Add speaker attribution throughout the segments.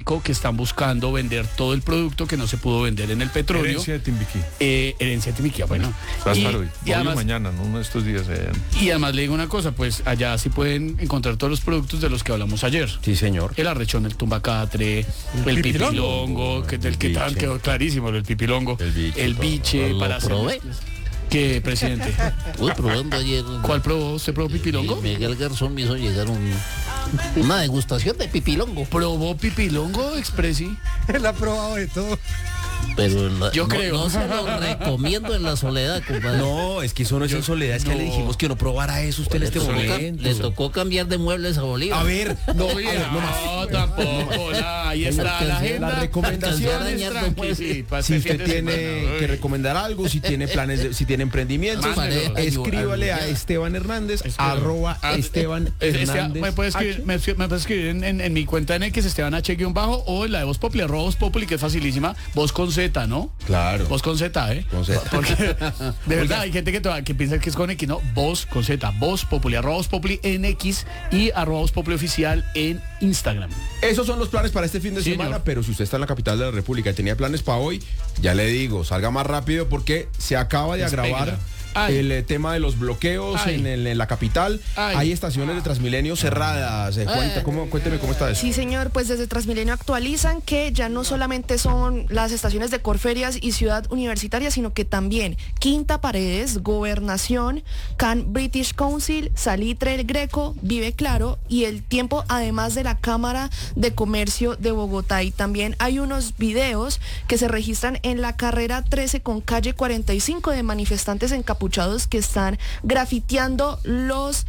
Speaker 1: México que están buscando vender todo el producto que no se pudo vender en el petróleo.
Speaker 2: Herencia de Timbiquí.
Speaker 1: Herencia de Timbiquí, bueno.
Speaker 2: Y además, mañana, no uno de estos días.
Speaker 1: Y además le digo una cosa, pues allá sí pueden encontrar todos los productos de los que hablamos ayer.
Speaker 3: Sí, señor.
Speaker 1: El arrechón, el tumbacatre, el pipilongo, que del que tan quedó clarísimo, el pipilongo, el biche, para hacer... ¿Qué, presidente?
Speaker 4: Uy, probando ayer.
Speaker 1: ¿Cuál probó? ¿Usted probó pipilongo?
Speaker 4: Miguel Garzón me hizo llegar una degustación de pipilongo.
Speaker 1: ¿Probó pipilongo, Expressi?
Speaker 5: Él ha probado de todo.
Speaker 4: Pero
Speaker 1: yo creo.
Speaker 4: No se lo recomiendo en la soledad, compadre.
Speaker 3: No, es que eso no es en soledad, es que le dijimos que no probara eso usted en este momento.
Speaker 4: Le tocó cambiar de muebles a Bolívar.
Speaker 3: A ver,
Speaker 1: no tampoco. Ahí está la agenda.
Speaker 3: Las recomendaciones. Si usted tiene que recomendar algo, si tiene planes, si tiene emprendimientos, escríbale a Esteban Hernández, @Esteban Hernández.
Speaker 1: Me puede escribir en mi cuenta en X, Esteban H_ o en la de Voz Populi, @Voz Populi, que es facilísima. Voz con Z, ¿no?
Speaker 3: Claro.
Speaker 1: Voz con Z, ¿eh?
Speaker 3: Con Z.
Speaker 1: Porque de verdad hay gente que piensa que es con X, no, Voz con Z, Voz Populi, @Voz Populi en X y @Voz Populi oficial en Instagram.
Speaker 3: Esos son los planes para este fin de semana, señor. Pero si usted está en la capital de la República y tenía planes para hoy, ya le digo, salga más rápido porque se acaba de agravar el tema de los bloqueos en la capital. Hay estaciones de Transmilenio cerradas. Cuénteme cómo está eso.
Speaker 6: Sí, señor, pues desde Transmilenio actualizan que ya no solamente son las estaciones de Corferias y Ciudad Universitaria, sino que también Quinta Paredes, Gobernación, Can British Council, Salitre El Greco, Vive Claro y El Tiempo, además de la Cámara de Comercio de Bogotá. Y también hay unos videos que se registran en la carrera 13 con calle 45 de manifestantes encapuchados que están grafiteando los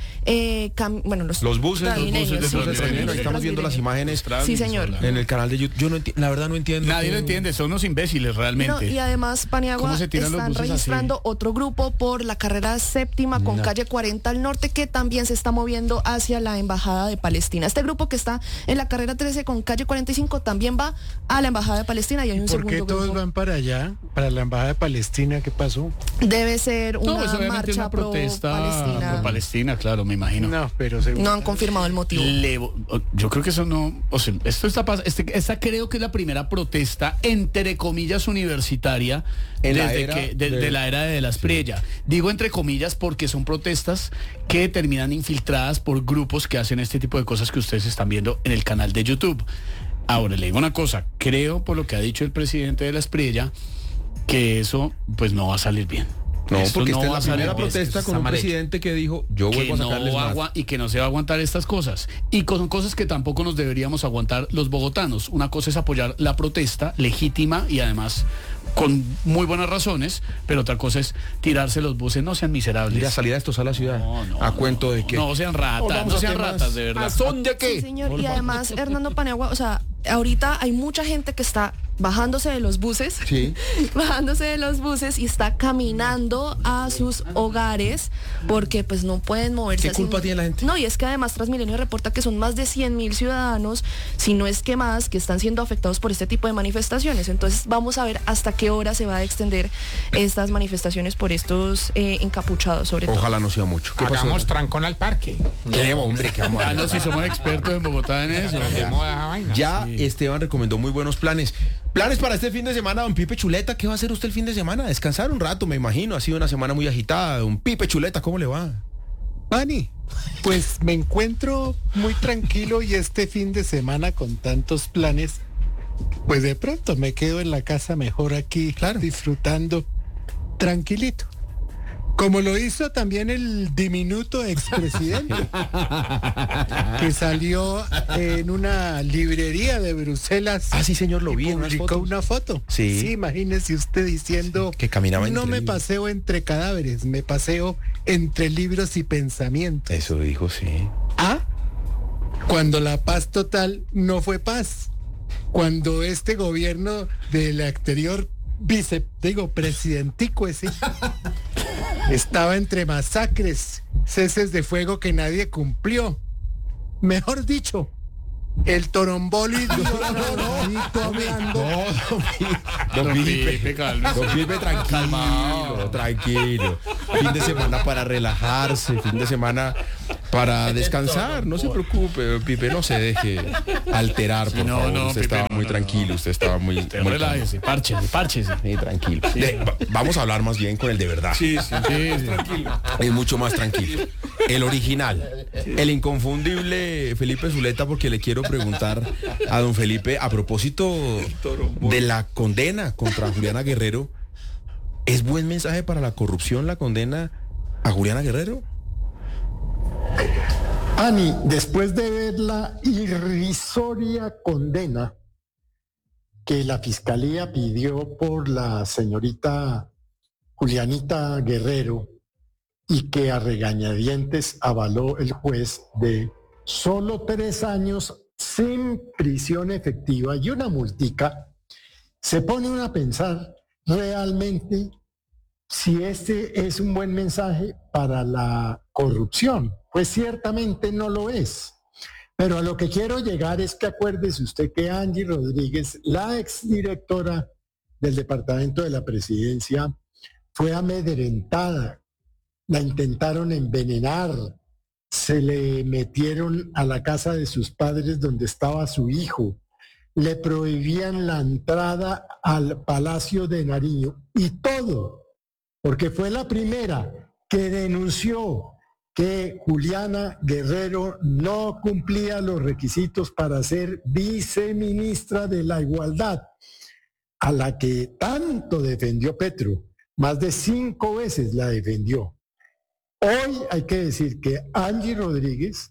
Speaker 3: buses. Ahí estamos viendo las imágenes.
Speaker 6: Sí, señor.
Speaker 3: En el canal de YouTube. Yo no la verdad no entiendo.
Speaker 1: Nadie lo entiende, son unos imbéciles realmente.
Speaker 6: No, y además, Paniagua, están registrando así otro grupo por la carrera 7ª con calle 40 al norte que también se está moviendo hacia la Embajada de Palestina. Este grupo que está en la carrera 13 con calle 45 también va a la Embajada de Palestina y hay un segundo grupo.
Speaker 5: ¿Por qué todos van para allá, para la Embajada de Palestina? ¿Qué pasó?
Speaker 6: Debe ser una marcha
Speaker 1: una protesta pro Palestina, claro, me imagino.
Speaker 5: No, pero
Speaker 6: no han confirmado el motivo.
Speaker 1: Yo creo que eso no, o sea, esta creo que es la primera protesta entre comillas universitaria de la era de la Espriella. Digo entre comillas porque son protestas que terminan infiltradas por grupos que hacen este tipo de cosas que ustedes están viendo en el canal de YouTube. Ahora le digo una cosa, creo por lo que ha dicho el presidente de la Espriella que eso pues no va a salir bien.
Speaker 3: No, porque esta es la primera protesta con un presidente que dijo, yo vuelvo a sacarles más.
Speaker 1: Y que no se va a aguantar estas cosas. Y son cosas que tampoco nos deberíamos aguantar los bogotanos. Una cosa es apoyar la protesta legítima y además con muy buenas razones, pero otra cosa es tirarse los buses, no sean miserables.
Speaker 3: Mira, salida de estos a la ciudad.
Speaker 1: Cuento
Speaker 3: de que...
Speaker 1: No sean ratas, de verdad.
Speaker 3: ¿Son de qué?
Speaker 6: Sí, señor, y además, Hernando Paniagua, o sea, ahorita hay mucha gente que está bajándose de los buses, bajándose de los buses y está caminando a sus hogares porque pues no pueden moverse.
Speaker 3: ¿Qué culpa tiene la gente?
Speaker 6: No, y es que además Transmilenio reporta que son más de 100.000 ciudadanos, si no es que más, que están siendo afectados por este tipo de manifestaciones. Entonces vamos a ver hasta qué hora se va a extender estas manifestaciones por estos encapuchados, sobre todo.
Speaker 3: Ojalá no sea mucho.
Speaker 7: Hagamos trancón al parque.
Speaker 3: ¿Qué, hombre? ¿Qué vamos a
Speaker 1: no, si somos expertos en Bogotá en eso.
Speaker 3: Ya Esteban recomendó muy buenos planes. Planes para este fin de semana, don Pipe Chuleta. ¿Qué va a hacer usted el fin de semana? Descansar un rato, me imagino. Ha sido una semana muy agitada. Don Pipe Chuleta, ¿cómo le va?
Speaker 5: Pani, pues me encuentro muy tranquilo y este fin de semana con tantos planes, pues de pronto me quedo en la casa mejor aquí, disfrutando tranquilito. Como lo hizo también el diminuto expresidente, que salió en una librería de Bruselas.
Speaker 3: Ah, sí, señor, lo vi.
Speaker 5: Publicó una foto.
Speaker 3: Sí,
Speaker 5: imagínese usted diciendo
Speaker 3: que caminaba
Speaker 5: no me paseo entre cadáveres, me paseo entre libros y pensamientos.
Speaker 3: Eso dijo, sí.
Speaker 5: Cuando la paz total no fue paz. Cuando este gobierno del exterior presidentico ese estaba entre masacres, ceses de fuego que nadie cumplió. Mejor dicho, el toromboli
Speaker 3: Don Pipe, tranquilo. Fin de semana para relajarse, fin de semana para descansar, no se preocupe, Pipe, no se deje alterar, por favor. Usted estaba muy tranquilo, usted estaba muy
Speaker 1: relájese, párchese.
Speaker 3: Sí, tranquilo. Vamos a hablar más bien con el de verdad.
Speaker 2: Sí, tranquilo.
Speaker 3: Es mucho más tranquilo. El original, el inconfundible Felipe Zuleta, porque le quiero preguntar a don Felipe, a propósito de la condena contra Juliana Guerrero, ¿es buen mensaje para la corrupción la condena a Juliana Guerrero?
Speaker 7: Ani, después de ver la irrisoria condena que la fiscalía pidió por la señorita Julianita Guerrero y que a regañadientes avaló el juez de solo 3 años sin prisión efectiva y una multica, se pone uno a pensar realmente si este es un buen mensaje para la corrupción. Pues ciertamente no lo es. Pero a lo que quiero llegar es que acuérdese usted que Angie Rodríguez, la exdirectora del Departamento de la Presidencia, fue amedrentada, la intentaron envenenar, se le metieron a la casa de sus padres donde estaba su hijo, le prohibían la entrada al Palacio de Nariño y todo, porque fue la primera que denunció que Juliana Guerrero no cumplía los requisitos para ser viceministra de la Igualdad, a la que tanto defendió Petro, más de 5 veces la defendió. Hoy hay que decir que Angie Rodríguez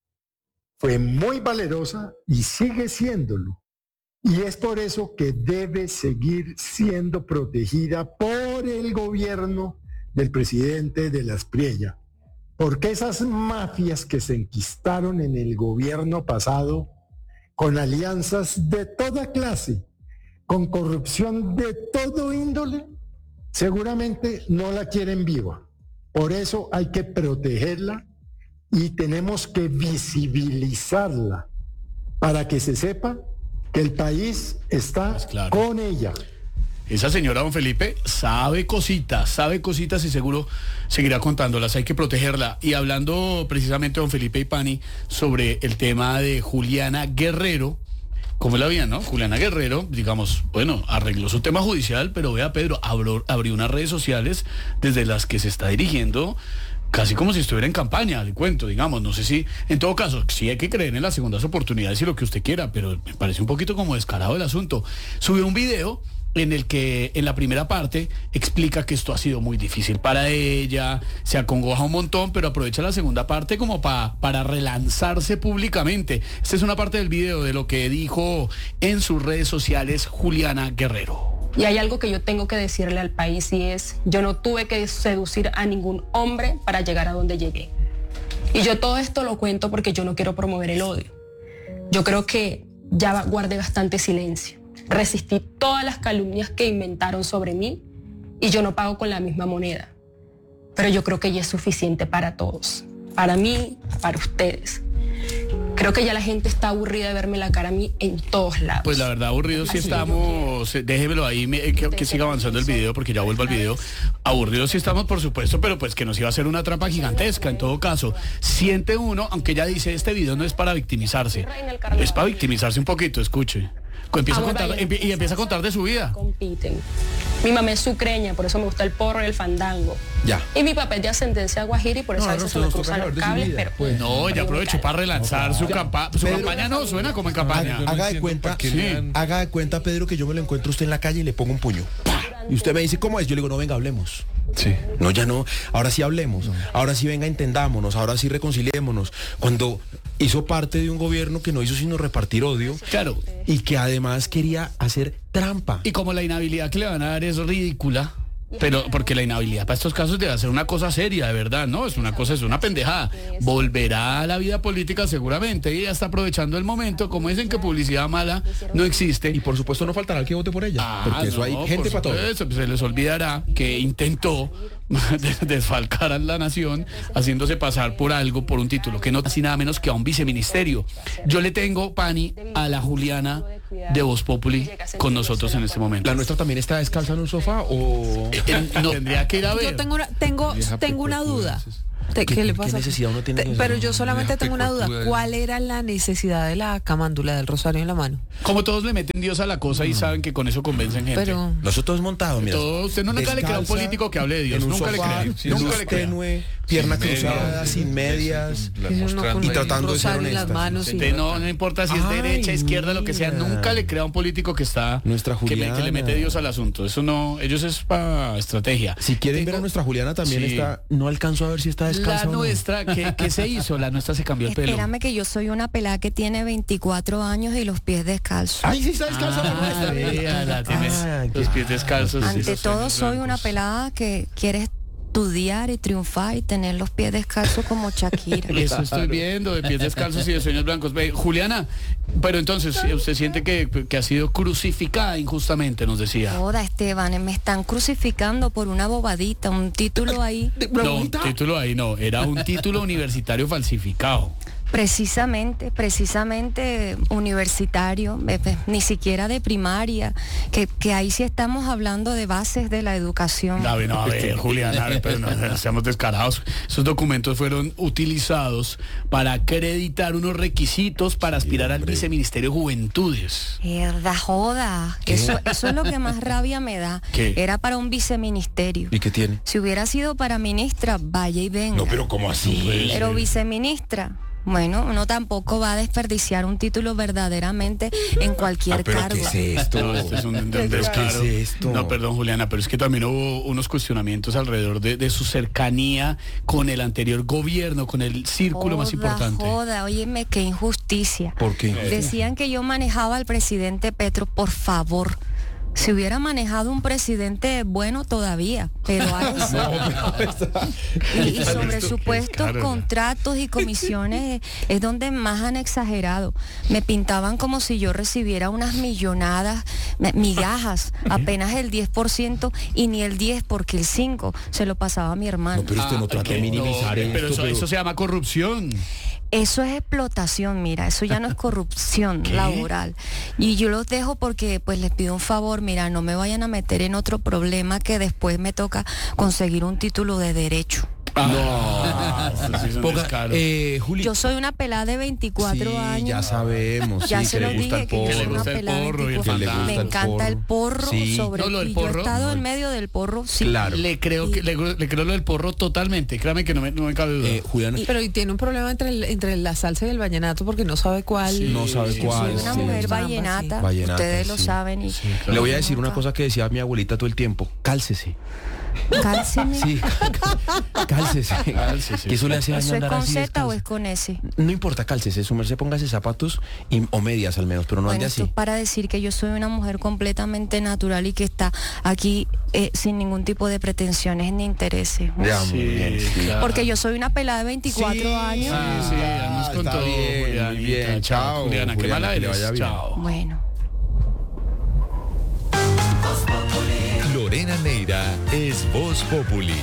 Speaker 7: fue muy valerosa y sigue siéndolo. Y es por eso que debe seguir siendo protegida por el gobierno del presidente de la Aspriella. Porque esas mafias que se enquistaron en el gobierno pasado, con alianzas de toda clase, con corrupción de todo índole, seguramente no la quieren viva. Por eso hay que protegerla y tenemos que visibilizarla para que se sepa que el país está con ella.
Speaker 1: Esa señora, don Felipe, sabe cositas y seguro seguirá contándolas. Hay que protegerla. Y hablando precisamente, don Felipe y Pani, sobre el tema de Juliana Guerrero, ¿cómo la veían, no? Juliana Guerrero, digamos, bueno, arregló su tema judicial, pero vea, Pedro, abrió unas redes sociales desde las que se está dirigiendo casi como si estuviera en campaña, le cuento, digamos, no sé si, en todo caso, sí hay que creer en las segundas oportunidades y lo que usted quiera, pero me parece un poquito como descarado el asunto. Subió un video en el que en la primera parte explica que esto ha sido muy difícil para ella, se acongoja un montón, pero aprovecha la segunda parte como para relanzarse públicamente. Esta es una parte del video de lo que dijo en sus redes sociales Juliana Guerrero.
Speaker 8: Y hay algo que yo tengo que decirle al país y es, yo no tuve que seducir a ningún hombre para llegar a donde llegué. Y yo todo esto lo cuento porque yo no quiero promover el odio. Yo creo que ya guardé bastante silencio. Resistí todas las calumnias que inventaron sobre mí y yo no pago con la misma moneda. Pero yo creo que ya es suficiente para todos. Para mí, para ustedes. Creo que ya la gente está aburrida de verme la cara a mí en todos lados.
Speaker 1: Pues la verdad, aburridos sí estamos. Déjemelo ahí, que siga avanzando el video, porque ya vuelvo al video. Aburridos sí estamos, por supuesto, pero pues que nos iba a hacer una trampa gigantesca. En todo caso, siente uno, aunque ella dice, este video no es para victimizarse. Es para victimizarse un poquito, escuche. Empieza a contar de su vida.
Speaker 8: Compiten. Mi mamá es sucreña, por eso me gusta el porro y el fandango.
Speaker 3: Ya.
Speaker 8: Y mi papá es de ascendencia guajira y por eso a veces se me cruzan los cables, pero...
Speaker 1: Pues no, ya aprovechó para relanzar su campaña. Su campaña no suena como en campaña.
Speaker 3: Haga de cuenta, Pedro, que yo me lo encuentro usted en la calle y le pongo un puño. Y usted me dice, ¿cómo es? Yo le digo, no, venga, hablemos.
Speaker 2: Sí.
Speaker 3: No, ya no. Ahora sí hablemos. No. Ahora sí venga, entendámonos. Ahora sí reconciliémonos. Cuando hizo parte de un gobierno que no hizo sino repartir odio.
Speaker 1: Claro.
Speaker 3: Y que además quería hacer trampa.
Speaker 1: Y como la inhabilidad que le van a dar es ridícula, pero porque la inhabilidad para estos casos debe ser una cosa seria, de verdad, ¿no? Es una pendejada. Volverá a la vida política seguramente y ya está aprovechando el momento. Como dicen que publicidad mala no existe.
Speaker 3: Y por supuesto no faltará el que vote por ella. Porque eso hay gente para todo.
Speaker 1: Eso, pues se les olvidará que intentó desfalcar a la nación haciéndose pasar por algo, por un título, que no así nada menos que a un viceministerio. Yo le tengo, Pani, a la Juliana de Voz Populi con nosotros en este momento.
Speaker 3: ¿La nuestra también está descalza en un sofá o...?
Speaker 1: No, tendría que ir a ver.
Speaker 9: Yo tengo una duda. ¿Qué le pasa?
Speaker 3: ¿Qué necesidad uno tiene?
Speaker 9: Pero yo solamente tengo una duda. ¿Cuál era la necesidad de la camándula, del rosario en la mano?
Speaker 1: Como todos le meten Dios a la cosa y saben que con eso convencen gente.
Speaker 9: Pero
Speaker 3: nosotros montados, mira.
Speaker 1: Usted nunca le crea a un político que hable de Dios. Nunca le crea. Nunca le crea.
Speaker 3: Pierna cruzada, sin medias, y tratando de ser honestas.
Speaker 1: No importa si es derecha, izquierda, lo que sea, nunca le crea a un político que está
Speaker 3: nuestra Juliana,
Speaker 1: que le mete Dios al asunto. Eso no, ellos es para estrategia.
Speaker 3: Si quieren ver a nuestra Juliana también está, no alcanzo a ver si está descalza.
Speaker 1: La nuestra, ¿qué se hizo? La nuestra se cambió el pelo.
Speaker 10: Espérame que yo soy una pelada que tiene 24 años y los pies descalzos.
Speaker 3: Ay, sí está descalza la nuestra.
Speaker 1: Tienes los pies descalzos.
Speaker 10: Ante todo soy una pelada que quiere estudiar y triunfar y tener los pies descalzos como Shakira.
Speaker 1: Eso estoy viendo, de pies descalzos y de sueños blancos. Juliana, pero entonces usted siente que ha sido crucificada injustamente, nos decía.
Speaker 10: Joda, Esteban, me están crucificando por una bobadita, un título ahí.
Speaker 1: No, un título ahí no, era un título universitario falsificado.
Speaker 10: Precisamente universitario, ni siquiera de primaria, que ahí sí estamos hablando de bases de la educación.
Speaker 1: A ver, Juliana, pero no seamos descarados. Esos documentos fueron utilizados para acreditar unos requisitos para aspirar al viceministerio de Juventudes.
Speaker 10: Mierda, joda. Eso es lo que más rabia me da.
Speaker 1: ¿Qué?
Speaker 10: Era para un viceministerio.
Speaker 3: ¿Y qué tiene?
Speaker 10: Si hubiera sido para ministra, vaya y venga.
Speaker 3: No, pero ¿cómo así?
Speaker 10: Pero viceministra. Bueno, uno tampoco va a desperdiciar un título verdaderamente en cualquier cargo.
Speaker 3: ¿Qué es esto?
Speaker 1: No, este es un descaro.
Speaker 3: ¿Qué es esto?
Speaker 1: No, perdón, Juliana, pero es que también hubo unos cuestionamientos alrededor de su cercanía con el anterior gobierno, con el círculo más importante.
Speaker 10: Joda, óyeme, qué injusticia.
Speaker 3: ¿Por qué?
Speaker 10: Decían que yo manejaba al presidente Petro, por favor. Si hubiera manejado un presidente bueno todavía, pero a eso. Y sobre supuestos contratos y comisiones es donde más han exagerado. Me pintaban como si yo recibiera unas millonadas, migajas, apenas el 10% y ni el 10 porque el 5 se lo pasaba a mi hermano.
Speaker 3: No, pero usted no trata de minimizar esto.
Speaker 1: Pero eso se llama corrupción.
Speaker 10: Eso es explotación, mira, eso ya no es corrupción laboral. Y yo los dejo porque pues les pido un favor, mira, no me vayan a meter en otro problema que después me toca conseguir un título de derecho.
Speaker 3: Juli,
Speaker 10: yo soy una pelada de 24 años.
Speaker 3: Ya sabemos.
Speaker 10: Ya se
Speaker 3: que
Speaker 10: lo
Speaker 3: le gusta
Speaker 10: dije, que yo soy una pelada de 24. Me encanta el porro. Sobre
Speaker 1: no,
Speaker 10: y yo he estado en medio del porro. Sí.
Speaker 3: Claro.
Speaker 1: Le creo lo del porro totalmente. Créame que no me cabe duda.
Speaker 3: Juliana,
Speaker 9: pero tiene un problema entre la salsa y el vallenato porque no sabe cuál.
Speaker 3: No sabe cuál.
Speaker 10: Soy una mujer vallenata. Ustedes lo saben. Y
Speaker 3: le voy a decir una cosa que decía mi abuelita todo el tiempo. Cálcese.
Speaker 10: Cálceme.
Speaker 3: Sí, cálcese. Que eso le hace daño.
Speaker 10: ¿Eso es con Z o es con S?
Speaker 3: No importa, cálcese, su merced, póngase zapatos o medias al menos, pero no ande así.
Speaker 10: Esto para decir que yo soy una mujer completamente natural y que está aquí sin ningún tipo de pretensiones ni intereses.
Speaker 3: Ya, muy bien.
Speaker 10: Claro. Porque yo soy una pelada de 24 años.
Speaker 1: Sí, además con todo.
Speaker 3: Bien, chao.
Speaker 1: Juliana, qué mala eres. Chao.
Speaker 10: Bueno.
Speaker 11: Lorena Neira es Voz Populi.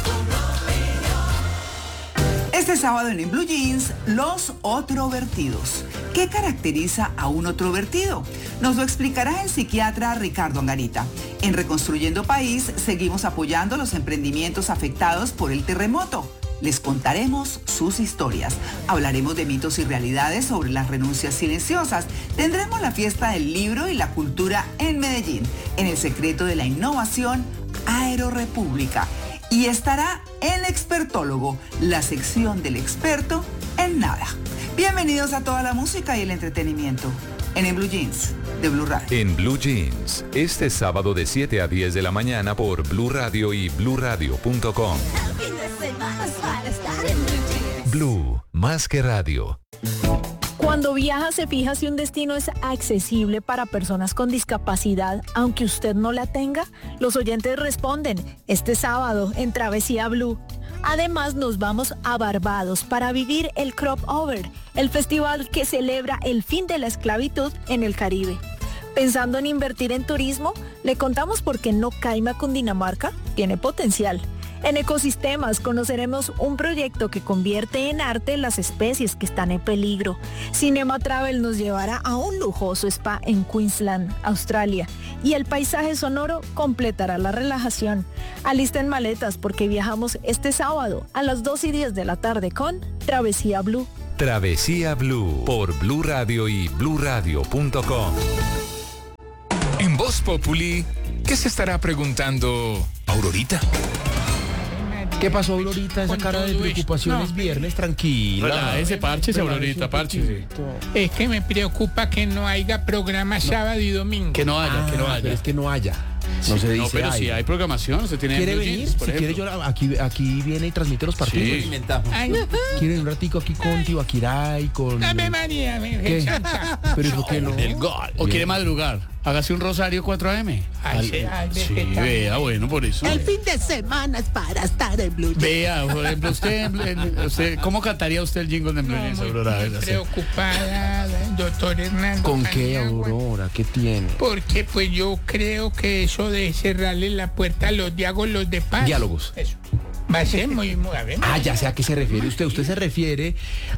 Speaker 12: Este sábado en Blue Jeans, los otrovertidos. ¿Qué caracteriza a un otrovertido? Nos lo explicará el psiquiatra Ricardo Angarita. En Reconstruyendo País seguimos apoyando los emprendimientos afectados por el terremoto. Les contaremos sus historias. Hablaremos de mitos y realidades sobre las renuncias silenciosas. Tendremos la fiesta del libro y la cultura en Medellín, en el secreto de la innovación, Aerorepública. Y estará el expertólogo, la sección del experto en nada. Bienvenidos a toda la música y el entretenimiento en Blue Jeans de Blue Radio.
Speaker 11: En Blue Jeans, este sábado de 7 a 10 de la mañana por Blue Radio y bluradio.com. Blue, más que radio.
Speaker 13: Cuando viaja se fija si un destino es accesible para personas con discapacidad, aunque usted no la tenga. Los oyentes responden este sábado en Travesía Blue. Además nos vamos a Barbados para vivir el Crop Over, el festival que celebra el fin de la esclavitud en el Caribe. Pensando en invertir en turismo, le contamos por qué No Caima, Cundinamarca tiene potencial. En Ecosistemas conoceremos un proyecto que convierte en arte las especies que están en peligro. Cinema Travel nos llevará a un lujoso spa en Queensland, Australia, y el paisaje sonoro completará la relajación. Alisten maletas porque viajamos este sábado a las 2:10 de la tarde con Travesía Blue.
Speaker 11: Travesía Blue por Blue Radio y bluradio.com.
Speaker 14: En Voz Populi, ¿qué se estará preguntando Aurorita?
Speaker 3: ¿Qué pasó, Aurorita? Esa cara de preocupación es viernes, tranquila.
Speaker 1: Ese parche, Aurorita, parche.
Speaker 15: Es que me preocupa que no haya programa sábado y domingo.
Speaker 1: Que no haya.
Speaker 3: Pero es que no haya. No se dice. No,
Speaker 1: pero si hay programación, se tiene.
Speaker 3: ¿Quiere venir? Si quiere, yo aquí viene y transmite los partidos.
Speaker 1: Sí.
Speaker 3: ¿Quiere un ratico aquí con Tibaquirá y con...
Speaker 15: Ave María,
Speaker 3: ¿Qué? Pero ¿por qué no?
Speaker 1: El gol. ¿O quiere madrugar? Hágase un rosario 4 AM. Sí, vea, bueno, por eso.
Speaker 16: El fin de semana es para estar en Blue Jeans.
Speaker 1: Vea, por ejemplo, usted ¿cómo cantaría usted el jingle de Blue Jeans, Aurora?
Speaker 15: Muy preocupada, doctor Hernando.
Speaker 3: ¿Con qué, Aurora? ¿Qué tiene?
Speaker 15: Porque pues yo creo que eso de cerrarle la puerta a los diálogos de paz.
Speaker 3: Diálogos.
Speaker 15: Eso. Va a ser muy a ver.
Speaker 3: Ya sé a qué se refiere usted. Usted se refiere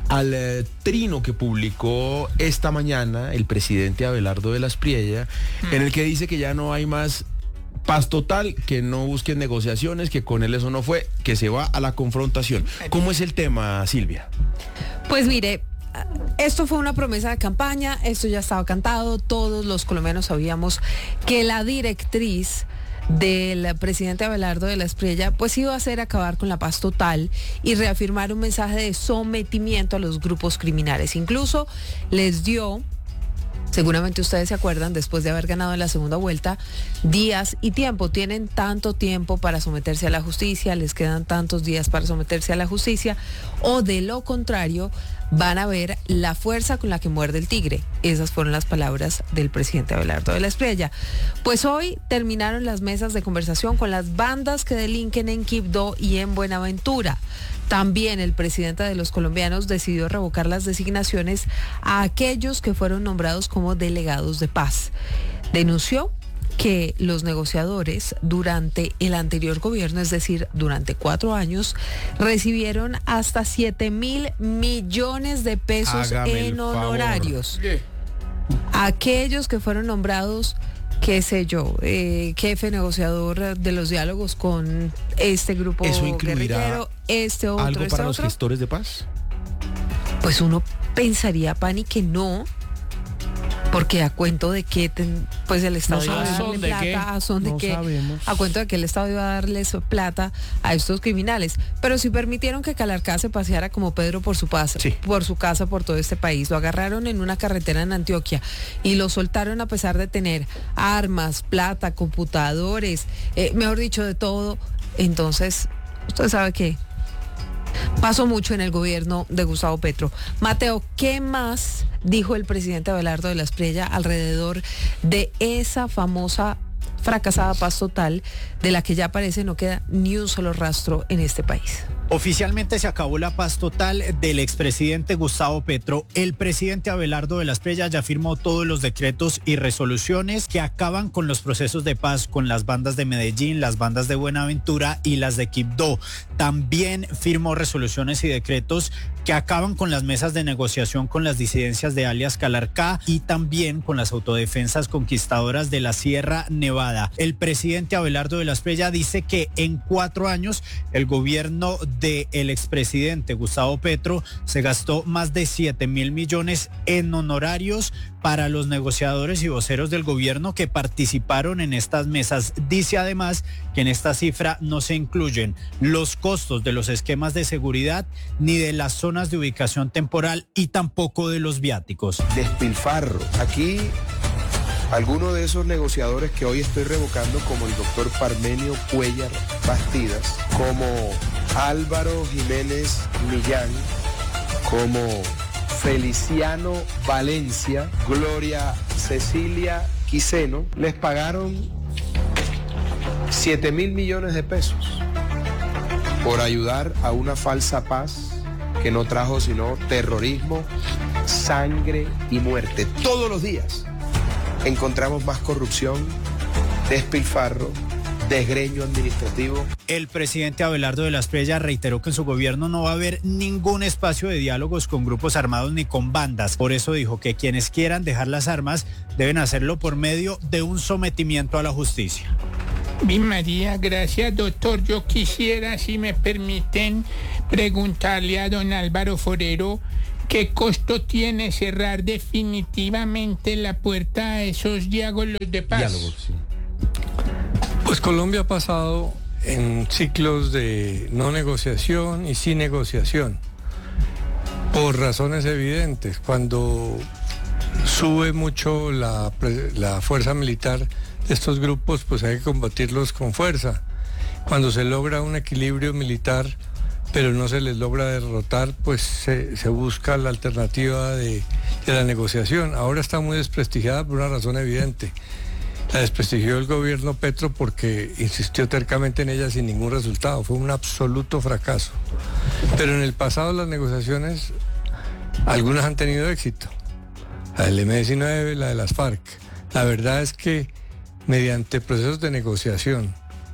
Speaker 3: al trino que publicó esta mañana el presidente Abelardo de la Espriella, en el que dice que ya no hay más paz total, que no busquen negociaciones, que con él eso no fue, que se va a la confrontación. ¿Cómo es el tema, Silvia?
Speaker 9: Pues mire, esto fue una promesa de campaña, esto ya estaba cantado, todos los colombianos sabíamos que la directriz del presidente Abelardo de la Espriella pues iba a ser acabar con la paz total y reafirmar un mensaje de sometimiento a los grupos criminales. Incluso les dio, seguramente ustedes se acuerdan, después de haber ganado en la segunda vuelta, días y tiempo. Tienen tanto tiempo para someterse a la justicia, les quedan tantos días para someterse a la justicia, o de lo contrario van a ver la fuerza con la que muerde el tigre. Esas fueron las palabras del presidente Abelardo de la Espriella. Pues hoy terminaron las mesas de conversación con las bandas que delinquen en Quibdó y en Buenaventura. También el presidente de los colombianos decidió revocar las designaciones a aquellos que fueron nombrados como delegados de paz. Denunció que los negociadores durante el anterior gobierno, es decir, durante 4 años, recibieron hasta 7.000 millones de pesos en honorarios. Aquellos que fueron nombrados, qué sé yo, jefe negociador de los diálogos con este grupo guerrillero, este otro,
Speaker 3: ¿algo para los gestores de paz?
Speaker 9: Pues uno pensaría, Pani, que no. Porque a cuento de que pues el Estado iba a darle plata, a cuento de que el Estado iba a darles plata a estos criminales. Pero sí permitieron que Calarcá se paseara como Pedro por su casa, por todo este país. Lo agarraron en una carretera en Antioquia y lo soltaron a pesar de tener armas, plata, computadores, mejor dicho, de todo. Entonces, usted sabe que pasó mucho en el gobierno de Gustavo Petro. Mateo, ¿qué más dijo el presidente Abelardo de la Espriella alrededor de esa famosa fracasada paz total de la que ya parece no queda ni un solo rastro en este país?
Speaker 17: Oficialmente se acabó la paz total del expresidente Gustavo Petro. El presidente Abelardo de la Espriella ya firmó todos los decretos y resoluciones que acaban con los procesos de paz con las bandas de Medellín, las bandas de Buenaventura y las de Quibdó. También firmó resoluciones y decretos que acaban con las mesas de negociación con las disidencias de alias Calarcá y también con las autodefensas conquistadoras de la Sierra Nevada. El presidente Abelardo de la Espriella dice que en 4 años el gobierno del expresidente Gustavo Petro se gastó más de 7.000 millones en honorarios para los negociadores y voceros del gobierno que participaron en estas mesas. Dice además que en esta cifra no se incluyen los costos de los esquemas de seguridad ni de las zonas de ubicación temporal y tampoco de los viáticos.
Speaker 18: Despilfarro. Aquí algunos de esos negociadores que hoy estoy revocando, como el doctor Parmenio Cuellar Bastidas, como Álvaro Jiménez Millán, como Feliciano Valencia, Gloria Cecilia Quiseno, les pagaron 7.000 millones de pesos por ayudar a una falsa paz que no trajo sino terrorismo, sangre y muerte. Todos los días encontramos más corrupción, despilfarro, desgreño administrativo.
Speaker 17: El presidente Abelardo de la Espriella reiteró que en su gobierno no va a haber ningún espacio de diálogos con grupos armados ni con bandas. Por eso dijo que quienes quieran dejar las armas deben hacerlo por medio de un sometimiento a la justicia.
Speaker 15: Mi María, gracias, doctor. Yo quisiera, si me permiten, preguntarle a don Álvaro Forero qué costo tiene cerrar definitivamente la puerta a esos diálogos de paz.
Speaker 3: Diálogos, sí.
Speaker 19: Pues Colombia ha pasado en ciclos de no negociación y sin negociación, por razones evidentes. Cuando sube mucho la fuerza militar de estos grupos, pues hay que combatirlos con fuerza. Cuando se logra un equilibrio militar, pero no se les logra derrotar, pues se busca la alternativa de la negociación. Ahora está muy desprestigiada por una razón evidente. La desprestigió el gobierno Petro porque insistió tercamente en ella sin ningún resultado. Fue un absoluto fracaso. Pero en el pasado las negociaciones, algunas han tenido éxito. La del M-19, la de las FARC. La verdad es que mediante procesos de negociación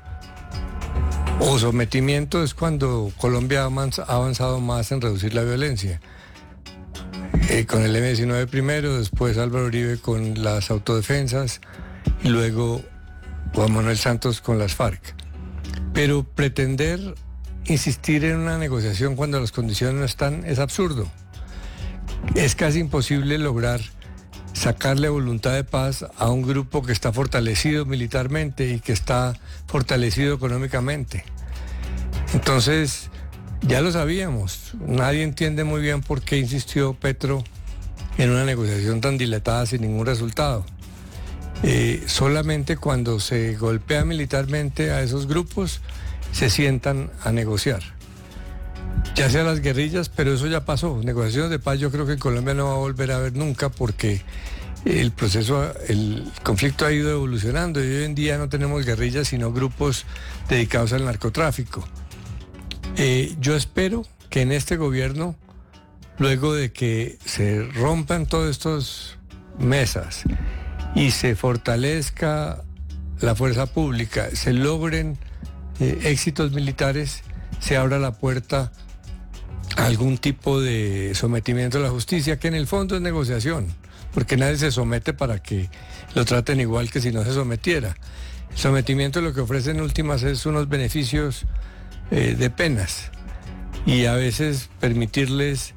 Speaker 19: o sometimiento es cuando Colombia ha avanzado más en reducir la violencia. Con el M-19 primero, después Álvaro Uribe con las autodefensas y luego Juan Manuel Santos con las FARC. Pero pretender insistir en una negociación cuando las condiciones no están es absurdo. Es casi imposible lograr sacarle voluntad de paz a un grupo que está fortalecido militarmente y que está fortalecido económicamente. Entonces, ya lo sabíamos, nadie entiende muy bien por qué insistió Petro en una negociación tan dilatada sin ningún resultado. Solamente cuando se golpea militarmente a esos grupos se sientan a negociar. Ya sea las guerrillas, pero eso ya pasó. Negociaciones de paz yo creo que en Colombia no va a volver a haber nunca porque el conflicto ha ido evolucionando y hoy en día no tenemos guerrillas sino grupos dedicados al narcotráfico. Yo espero que en este gobierno, luego de que se rompan todas estas mesas y se fortalezca la fuerza pública, se logren éxitos militares, se abra la puerta a algún tipo de sometimiento a la justicia, que en el fondo es negociación, porque nadie se somete para que lo traten igual que si no se sometiera. El sometimiento lo que ofrece en últimas es unos beneficios de penas y a veces permitirles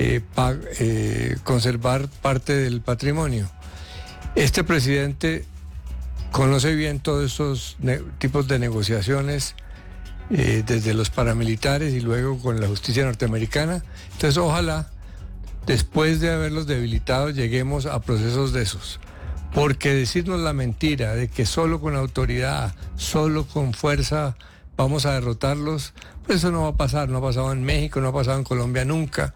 Speaker 19: conservar parte del patrimonio. Este presidente conoce bien todos esos tipos de negociaciones, desde los paramilitares y luego con la justicia norteamericana. Entonces ojalá después de haberlos debilitado lleguemos a procesos de esos, porque decirnos la mentira de que solo con autoridad, solo con fuerza vamos a derrotarlos, pues eso no va a pasar. No ha pasado en México, no ha pasado en Colombia nunca.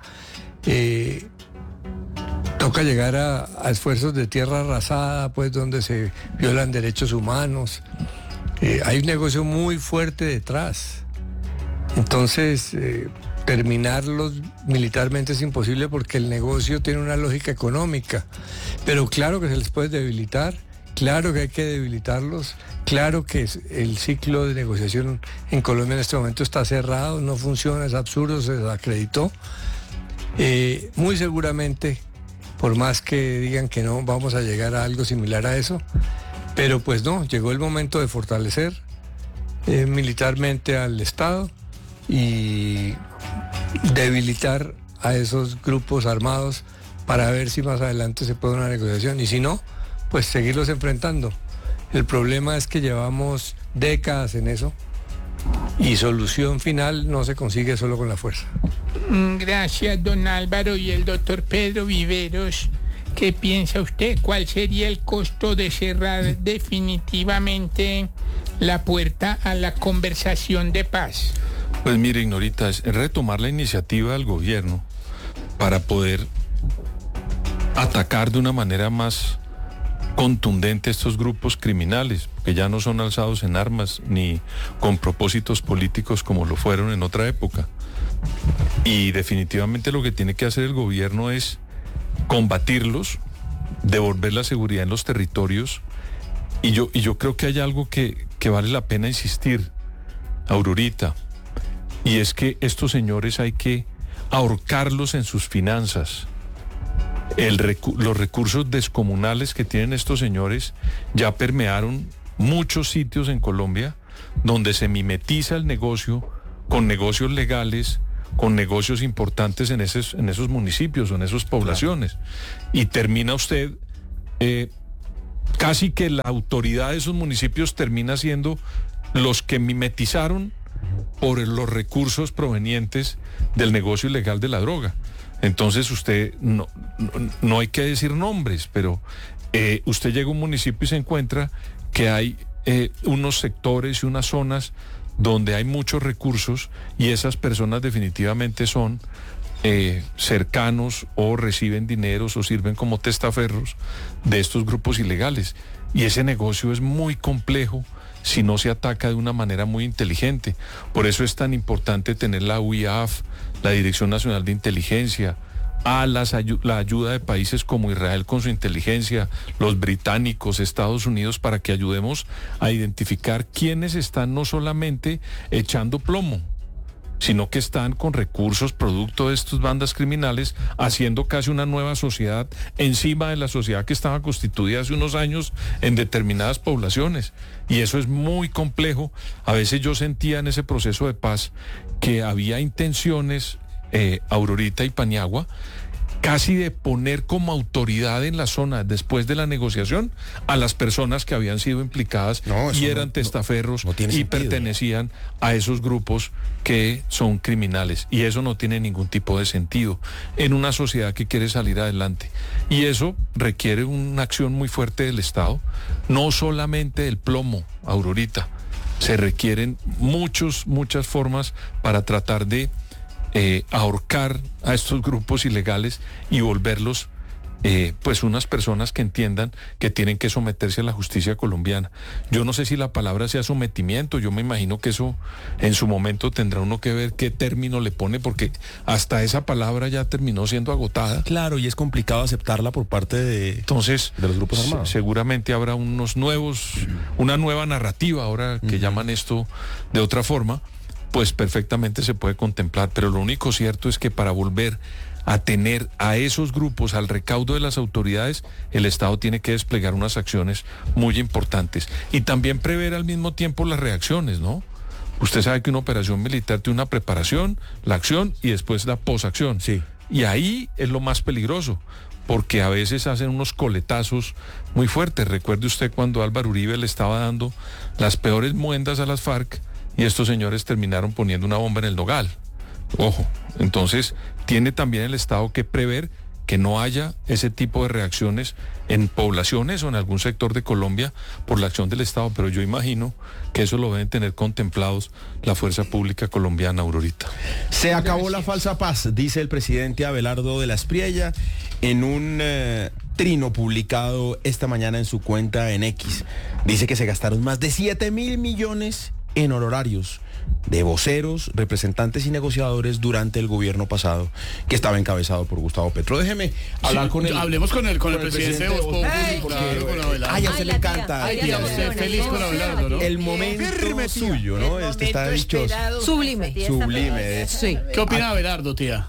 Speaker 19: Toca llegar a esfuerzos de tierra arrasada, pues donde se violan derechos humanos. Hay un negocio muy fuerte detrás. Entonces, terminarlos militarmente es imposible porque el negocio tiene una lógica económica. Pero claro que se les puede debilitar, claro que hay que debilitarlos, claro que el ciclo de negociación en Colombia en este momento está cerrado, no funciona, es absurdo, se desacreditó. Muy seguramente, por más que digan que no, vamos a llegar a algo similar a eso. Pero pues no, llegó el momento de fortalecer militarmente al Estado y debilitar a esos grupos armados para ver si más adelante se puede una negociación. Y si no, pues seguirlos enfrentando. El problema es que llevamos décadas en eso y solución final no se consigue solo con la fuerza.
Speaker 15: Gracias, don Álvaro. Y el doctor Pedro Viveros, ¿qué piensa usted? ¿Cuál sería el costo de cerrar definitivamente la puerta a la conversación de paz?
Speaker 2: Pues mire, Ignorita, es retomar la iniciativa del gobierno para poder atacar de una manera más contundente a estos grupos criminales, que ya no son alzados en armas ni con propósitos políticos como lo fueron en otra época. Y definitivamente lo que tiene que hacer el gobierno es combatirlos, devolver la seguridad en los territorios Y yo creo que hay algo que vale la pena insistir, Aurorita, y es que estos señores hay que ahorcarlos en sus finanzas. Los recursos descomunales que tienen estos señores ya permearon muchos sitios en Colombia donde se mimetiza el negocio con negocios legales, con negocios importantes en esos municipios o en esas poblaciones. Claro. Y termina usted, casi que la autoridad de esos municipios termina siendo los que mimetizaron por los recursos provenientes del negocio ilegal de la droga. Entonces usted, no hay que decir nombres, pero usted llega a un municipio y se encuentra que hay unos sectores y unas zonas donde hay muchos recursos y esas personas definitivamente son cercanos o reciben dineros o sirven como testaferros de estos grupos ilegales. Y ese negocio es muy complejo si no se ataca de una manera muy inteligente. Por eso es tan importante tener la UIAF, la Dirección Nacional de Inteligencia, la ayuda de países como Israel con su inteligencia, los británicos, Estados Unidos, para que ayudemos a identificar quiénes están no solamente echando plomo, sino que están con recursos producto de estas bandas criminales, haciendo casi una nueva sociedad encima de la sociedad que estaba constituida hace unos años en determinadas poblaciones. Y eso es muy complejo. A veces yo sentía en ese proceso de paz que había intenciones, Aurorita y Paniagua, casi de poner como autoridad en la zona después de la negociación a las personas que habían sido implicadas y eran testaferros y pertenecían a esos grupos que son criminales. Y eso no tiene ningún tipo de sentido en una sociedad que quiere salir adelante. Y eso requiere una acción muy fuerte del Estado, no solamente el plomo, Aurorita. Se requieren muchas formas para tratar de ahorcar a estos grupos ilegales y volverlos pues unas personas que entiendan que tienen que someterse a la justicia colombiana. Yo no sé si la palabra sea sometimiento, yo me imagino que eso en su momento tendrá uno que ver qué término le pone, porque hasta esa palabra ya terminó siendo agotada.
Speaker 3: Claro, y es complicado aceptarla por parte de los grupos armados.
Speaker 2: Seguramente habrá una nueva narrativa ahora que llaman esto de otra forma, pues perfectamente se puede contemplar, pero lo único cierto es que para volver a tener a esos grupos al recaudo de las autoridades, el Estado tiene que desplegar unas acciones muy importantes y también prever al mismo tiempo las reacciones, ¿no? Usted sabe que una operación militar tiene una preparación, la acción y después la posacción.
Speaker 3: Sí.
Speaker 2: Y ahí es lo más peligroso, porque a veces hacen unos coletazos muy fuertes. Recuerde usted cuando Álvaro Uribe le estaba dando las peores muendas a las FARC, y estos señores terminaron poniendo una bomba en el Nogal. Ojo, entonces tiene también el Estado que prever que no haya ese tipo de reacciones en poblaciones o en algún sector de Colombia por la acción del Estado, pero yo imagino que eso lo deben tener contemplados la fuerza pública colombiana, Aurorita.
Speaker 3: Se acabó la falsa paz, dice el presidente Abelardo de la Espriella en un trino publicado esta mañana en su cuenta en X. Dice que se gastaron más de 7.000 millones en honorarios de voceros, representantes y negociadores durante el gobierno pasado, que estaba encabezado por Gustavo Petro. Déjeme hablar con él.
Speaker 1: Hablemos con el presidente de Voz Populi.
Speaker 3: Ay, a usted le encanta.
Speaker 1: Feliz con Abelardo, ¿no?
Speaker 3: El momento suyo, ¿no? Está dichoso.
Speaker 9: Sublime.
Speaker 3: Sublime.
Speaker 9: Sí.
Speaker 1: ¿Qué opina Abelardo, tía?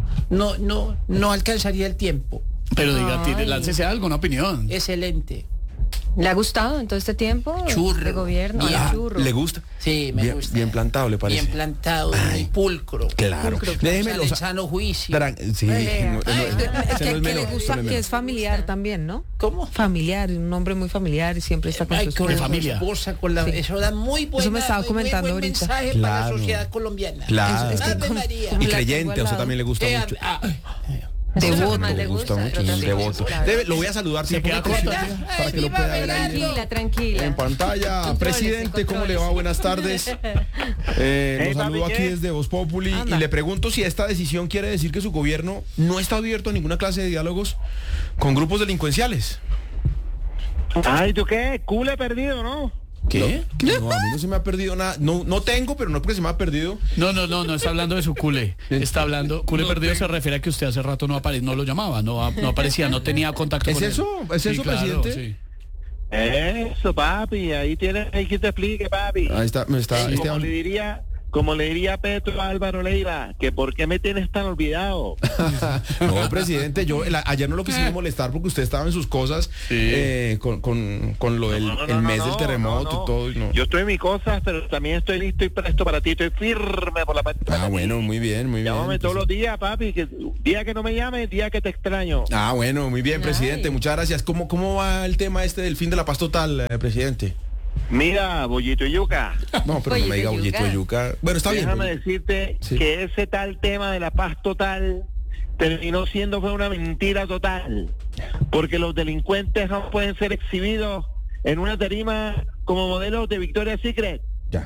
Speaker 16: No alcanzaría el tiempo.
Speaker 1: Pero diga, láncese algo, una opinión.
Speaker 16: Excelente.
Speaker 10: ¿Le ha gustado en todo este tiempo de gobierno?
Speaker 16: Churro.
Speaker 3: ¿Le gusta?
Speaker 16: Sí, me gusta.
Speaker 3: Bien plantado, ¿le parece?
Speaker 16: Bien plantado, muy pulcro.
Speaker 3: Claro.
Speaker 16: Déjeme en sano juicio.
Speaker 3: Sí.
Speaker 9: Que le gusta, que es familiar también, ¿no?
Speaker 16: ¿Cómo?
Speaker 9: Familiar, un hombre muy familiar y siempre está con su
Speaker 1: familia.
Speaker 16: Esposa, eso da muy buena,
Speaker 9: eso me estaba comentando
Speaker 16: muy buen
Speaker 9: ahorita.
Speaker 16: mensaje para la sociedad colombiana.
Speaker 3: Claro.
Speaker 16: María.
Speaker 3: Y creyente, a usted también le gusta mucho.
Speaker 9: Devoto.
Speaker 3: Me gusta mucho, devoto. Lo voy a saludar para que lo pueda ver ahí
Speaker 10: Tranquila.
Speaker 3: en pantalla. Presidente, ¿cómo le va? Buenas tardes. Lo saludo aquí desde Voz Populi y le pregunto si esta decisión quiere decir que su gobierno no está abierto a ninguna clase de diálogos con grupos delincuenciales.
Speaker 20: Ay, ¿tú qué? Culo perdido, ¿no?
Speaker 3: ¿Qué? No, a mí no se me ha perdido nada. No tengo, pero no porque se me ha perdido.
Speaker 1: No está hablando de su cule. Está hablando, cule perdido se refiere a que usted hace rato no lo llamaba, no aparecía, no tenía contacto con él.
Speaker 3: ¿Es eso,
Speaker 1: claro,
Speaker 3: presidente?
Speaker 1: Sí.
Speaker 20: Eso, papi, ahí tienes, hay que te explique, papi.
Speaker 3: Ahí está,
Speaker 20: Como le diría Petro a Álvaro Leiva, que por qué me tienes tan olvidado.
Speaker 3: No, presidente, ayer no lo quisimos molestar porque usted estaba en sus cosas con lo del mes del terremoto y todo. No.
Speaker 20: Yo estoy en mis cosas, pero también estoy listo y presto para ti. Estoy firme por la parte.
Speaker 3: Bueno, muy bien, muy bien.
Speaker 20: Llámame todos los días, papi. Día que no me llames, día que te extraño.
Speaker 3: Bueno, muy bien, presidente. Muchas gracias. ¿Cómo va el tema del fin de la paz total, presidente?
Speaker 20: Mira, bollito y yuca.
Speaker 3: No, pero no me diga bollito y yuca. Bueno, está bien.
Speaker 20: Déjame decirte que ese tal tema de la paz total terminó fue una mentira total. Porque los delincuentes no pueden ser exhibidos en una tarima como modelos de Victoria's Secret.
Speaker 3: Ya.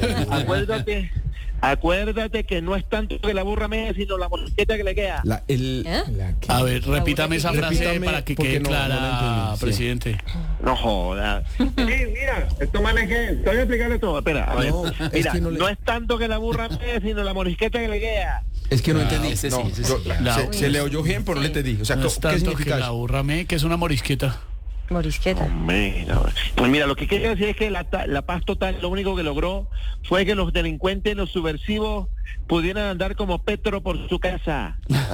Speaker 20: Acuérdate que no es tanto que la burra me, sino la mosqueta que le queda.
Speaker 1: A ver, repítame esa frase para que quede clara, presidente.
Speaker 20: No joda. Sí, mira, esto manejé. Te voy a explicarle todo. Espera, a ver. Mira, no es tanto que la burra me, sino la mosqueta que le queda.
Speaker 3: Es que no entendí. Se le oyó bien, pero no le entendí. O sea,
Speaker 1: no es
Speaker 3: ¿qué
Speaker 1: tanto
Speaker 3: significa
Speaker 1: que la burra me, que es una morisqueta?
Speaker 10: Morisqueta.
Speaker 20: Pues mira, lo que quiero decir es que la paz total lo único que logró fue que los delincuentes, los subversivos, pudieran andar como Petro por su casa.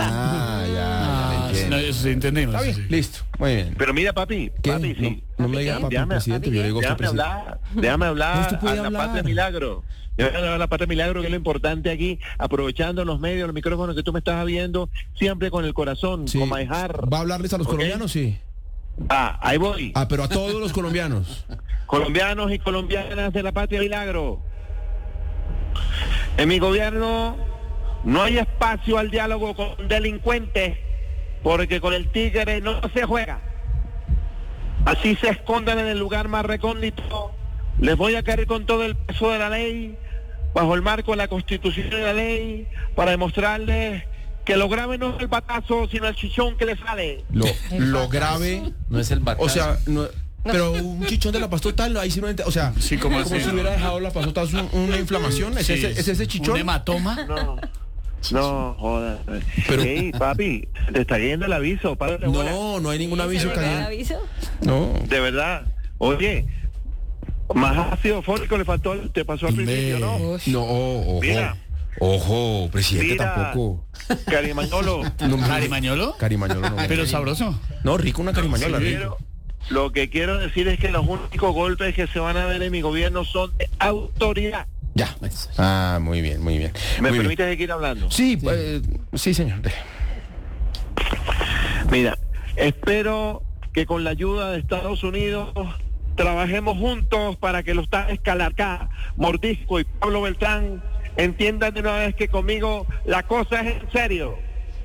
Speaker 1: No, eso sí entendemos.
Speaker 3: Está bien, listo, muy bien.
Speaker 20: Pero mira, papi, sí.
Speaker 3: No me diga papi, presidente, yo digo
Speaker 20: déjame hablar a la Patria Milagro. Déjame hablar a la Patria Milagro, que es lo importante aquí, aprovechando los medios, los micrófonos que tú me estás viendo, siempre con el corazón, con Maijar.
Speaker 3: ¿Va a hablarles a los colombianos? Sí.
Speaker 20: Ahí voy.
Speaker 3: Pero a todos los colombianos.
Speaker 20: Colombianos y colombianas de la Patria Milagro. En mi gobierno no hay espacio al diálogo con delincuentes, porque con el tigre no se juega. Así se escondan en el lugar más recóndito. Les voy a caer con todo el peso de la ley, bajo el marco de la Constitución y la ley, para demostrarles que lo grave no es el batazo, sino el chichón que le sale.
Speaker 3: Lo grave
Speaker 4: no es el batazo.
Speaker 3: O sea, pero un chichón de la paz total, ahí sí no entiendo. O sea, como si hubiera dejado la paz total una inflamación. ¿Es ese chichón?
Speaker 1: ¿Un hematoma?
Speaker 20: No, joder. Pero, hey, papi, te está yendo el aviso.
Speaker 3: No hay ningún aviso cayendo.
Speaker 10: ¿Aviso?
Speaker 3: No.
Speaker 20: De verdad. Oye, más ácido fólico le faltó, te pasó al principio, ¿no?
Speaker 3: No, ojo.
Speaker 20: Mira.
Speaker 3: Ojo, presidente, tampoco.
Speaker 20: Carimañolo.
Speaker 1: ¿Carimañolo?
Speaker 3: Carimañolo no.
Speaker 1: Pero sabroso.
Speaker 3: No, rico una carimañola, rico.
Speaker 20: Lo que quiero decir es que los únicos golpes que se van a ver en mi gobierno son de autoridad.
Speaker 3: Ya. Muy bien.
Speaker 20: ¿Me permites seguir hablando?
Speaker 3: Sí, sí, señor.
Speaker 20: Mira, espero que con la ayuda de Estados Unidos trabajemos juntos para que los tales Calarcá, Mordisco y Pablo Beltrán entiendan de una vez que conmigo la cosa es en serio.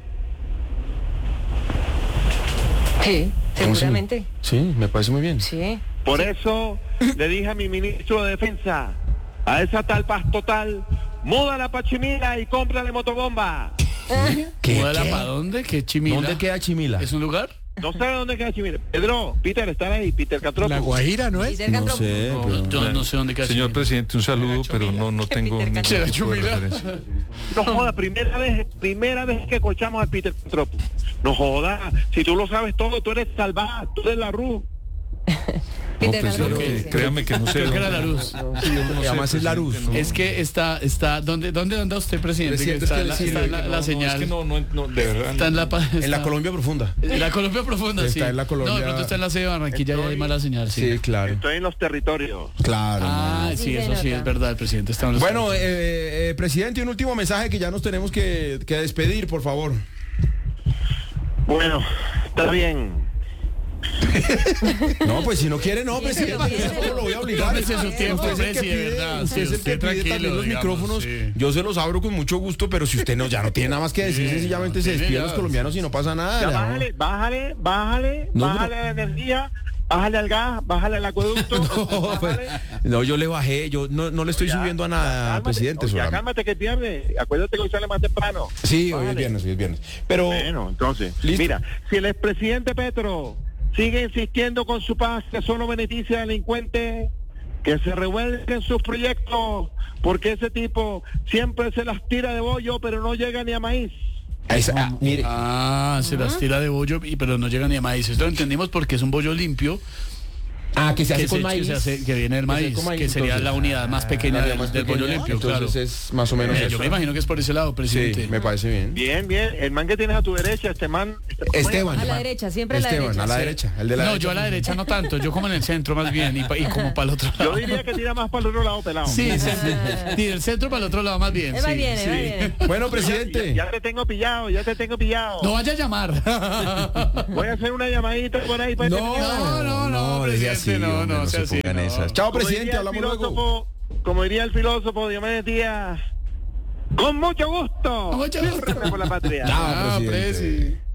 Speaker 10: Sí, seguramente.
Speaker 3: Sí, me parece muy bien.
Speaker 10: Sí.
Speaker 20: Por eso le dije a mi ministro de Defensa, a esa tal paz total, múdala pa' Chimila y cómprale motobomba.
Speaker 1: ¿Múdala para dónde? ¿Qué Chimila?
Speaker 3: ¿Dónde queda Chimila?
Speaker 1: ¿Es un lugar?
Speaker 20: No sabe dónde queda Chimila. Peter, ¿están ahí? Peter Catropo.
Speaker 5: La Guajira, ¿no es?
Speaker 3: No sé.
Speaker 1: No sé dónde queda.
Speaker 2: Señor presidente, un saludo, pero no tengo ningún tipo de referencia.
Speaker 20: No joda, primera vez que escuchamos al Peter Catropo. No joda, si tú lo sabes todo, tú eres salvaje, tú eres la Ruz.
Speaker 2: Créame que no sé.
Speaker 1: Creo que era la luz.
Speaker 3: Además es la luz.
Speaker 1: Es que está ¿dónde anda usted, presidente? Está la señal.
Speaker 2: Es que no, de verdad.
Speaker 1: Está
Speaker 3: en la Colombia profunda.
Speaker 1: En la Colombia profunda, sí.
Speaker 3: Está en la Colombia.
Speaker 1: No, de pronto está en la sede de Barranquilla y hay mala señal.
Speaker 3: Sí, claro.
Speaker 20: Estoy en los territorios.
Speaker 3: Claro.
Speaker 1: Sí, eso sí es verdad, el presidente está en los
Speaker 3: territorios. Presidente, un último mensaje que ya nos tenemos que despedir, por favor.
Speaker 20: Bueno, está bien.
Speaker 3: No, pues si no quiere, no, presidente. No lo voy a obligar.
Speaker 1: Tómese su tiempo,
Speaker 3: Usted es el que pide también los micrófonos. Yo se los abro con mucho gusto, pero si usted ya no tiene nada más que decir, sencillamente se despide a los colombianos y no pasa nada.
Speaker 20: Ya, bájale la energía. Bájale al gas, bájale al acueducto.
Speaker 3: No, yo le bajé, yo no le estoy subiendo a nada, cálmate, presidente.
Speaker 20: Ya cálmate que pierde. Acuérdate que hoy sale más temprano.
Speaker 3: Sí, hoy es viernes. Pero
Speaker 20: bueno, entonces, mira, si el expresidente Petro sigue insistiendo con su paz que solo beneficia a delincuentes, que se revuelquen sus proyectos, porque ese tipo siempre se las tira de bollo, pero no llega ni a maíz.
Speaker 3: Mire.
Speaker 1: Se las tira de bollo, pero no llega ni a maíz. Esto lo entendimos porque es un bollo limpio
Speaker 3: Ah, que se hace con maíz.
Speaker 1: Que viene el maíz, que sería la unidad más pequeña del pollo limpio,
Speaker 3: entonces
Speaker 1: claro.
Speaker 3: Es más o menos eso.
Speaker 1: Yo me imagino que es por ese lado, presidente.
Speaker 3: Sí, me parece bien.
Speaker 20: Bien, bien. El man que tienes a tu derecha,
Speaker 3: Esteban.
Speaker 9: A la derecha, siempre a la
Speaker 3: Esteban,
Speaker 9: derecha.
Speaker 3: a la derecha. El de la
Speaker 1: no,
Speaker 3: derecha.
Speaker 1: yo a la derecha no tanto, yo como en el centro más bien y como para el otro lado.
Speaker 20: Yo diría que tira más para el otro lado, pelado.
Speaker 1: Sí, del centro para el otro lado más bien.
Speaker 9: Va bien.
Speaker 3: Bueno, presidente.
Speaker 20: Ya te tengo pillado.
Speaker 1: No vaya a llamar.
Speaker 20: Voy a hacer una llamadita por ahí.
Speaker 1: No, presidente, no se pongan
Speaker 3: esas. Chao, presidente, hablamos luego.
Speaker 20: Como diría el filósofo Diomedes Díaz, con mucho gusto.
Speaker 1: Con mucho gusto.
Speaker 20: Por la patria.
Speaker 3: Chao, presidente.